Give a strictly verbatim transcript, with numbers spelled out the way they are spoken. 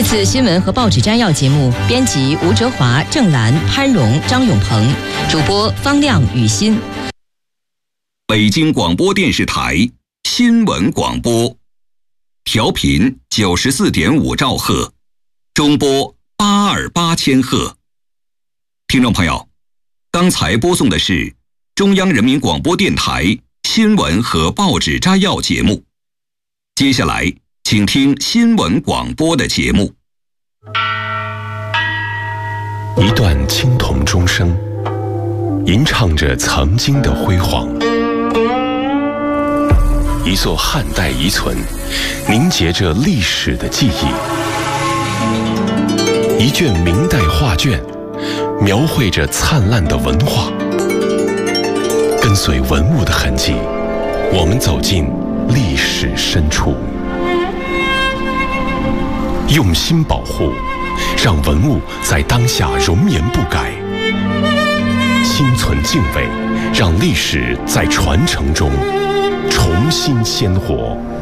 次新闻和报纸摘要节目，编辑吴哲华、郑兰、潘荣、张永鹏，主播方亮、雨欣。 北京广播电视台新闻广播，调频九十四点五兆赫，中波八二八千赫。听众朋友，刚才播送的是中央人民广播电台新闻和报纸摘要节目。接下来，请听新闻广播的节目。 一段青铜钟声，吟唱着曾经的辉煌；一座汉代遗存，凝结着历史的记忆；一卷明代画卷，描绘着灿烂的文化。跟随文物的痕迹，我们走进历史深处，用心保护，让文物在当下容颜不改；心存敬畏，让历史在传承中重新鲜活。